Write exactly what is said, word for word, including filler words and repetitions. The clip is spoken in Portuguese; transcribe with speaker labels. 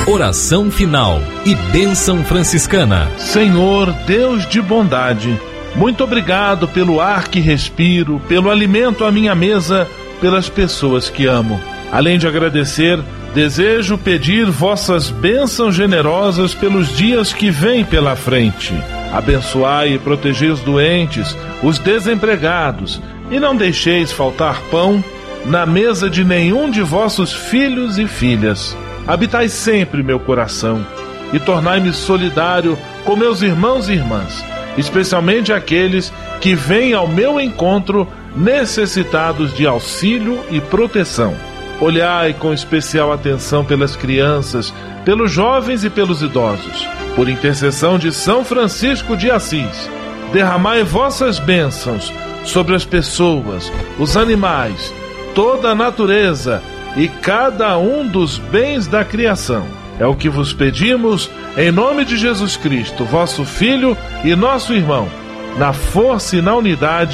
Speaker 1: Oração final e bênção franciscana.
Speaker 2: Senhor, Deus de bondade, muito obrigado pelo ar que respiro, pelo alimento à minha mesa, pelas pessoas que amo. Além de agradecer, desejo pedir vossas bênçãos generosas pelos dias que vêm pela frente. Abençoai e protegei os doentes, os desempregados, e não deixeis faltar pão na mesa de nenhum de vossos filhos e filhas. Habitai sempre meu coração e tornai-me solidário com meus irmãos e irmãs, especialmente aqueles que vêm ao meu encontro necessitados de auxílio e proteção. Olhai com especial atenção pelas crianças, pelos jovens e pelos idosos. Por intercessão de São Francisco de Assis, derramai vossas bênçãos sobre as pessoas, os animais, toda a natureza e cada um dos bens da criação. É o que vos pedimos, em nome de Jesus Cristo, vosso Filho e nosso irmão, na força e na unidade